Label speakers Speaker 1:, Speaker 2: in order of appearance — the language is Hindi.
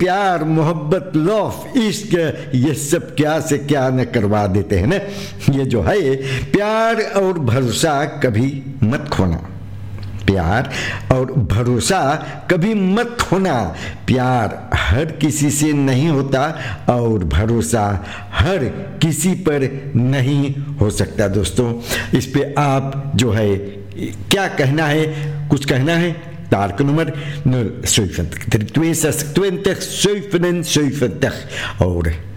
Speaker 1: प्यार मोहब्बत लव इश्क ये सब क्या से क्या न करवा देते हैं ना। ये जो है प्यार और भरोसा कभी मत खोना, प्यार और भरोसा कभी मत खोना। प्यार हर किसी से नहीं होता और भरोसा हर किसी पर नहीं हो सकता। दोस्तों इस पे आप जो है क्या कहना है, कुछ कहना है? Taak nummer 070 362 77 77 और